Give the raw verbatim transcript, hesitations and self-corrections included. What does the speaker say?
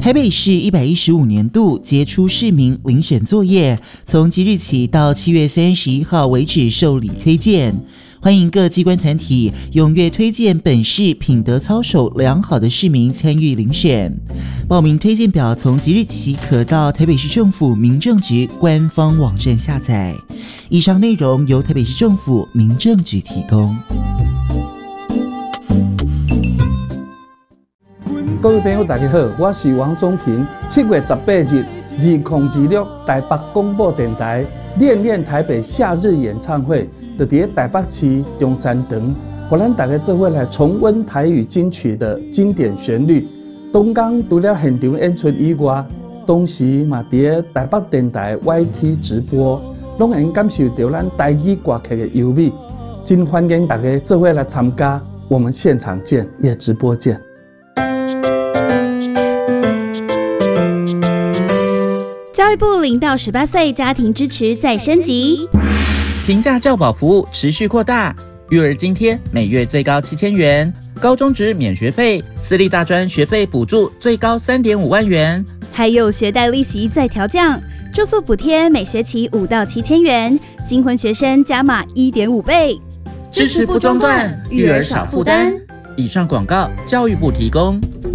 台北市一百一十五年度杰出市民遴选作业，从即日起到七月三十一号为止受理推荐。欢迎各机关团体踊跃推荐本市品德操守良好的市民参与遴选。报名推荐表从即日起可到台北市政府民政局官方网站下载。以上内容由台北市政府民政局提供。 各位朋友大家好，我是王宗平。七月十八日，二零二六台北广播电台练练台北夏日演唱会，就在台北市中山堂，让咱大家做伙来重温台语金曲的经典旋律。东港除了现场演出以外，同时嘛在台北电台 Y T 直播，拢能感受到咱台语歌曲的优美。真欢迎大家做伙来参加，我们现场见，也直播见。 教育部零到十八岁家庭支持再升级， 平价教保服务持续扩大，育儿津贴每月最高七千元，高中职免学费，私立大专学费补助最高三点五万元， 还有学贷利息再调降，住宿补贴每学期五到七千元，新婚学生加码一点五倍， 支持不中断，育儿少负担。以上广告，教育部提供。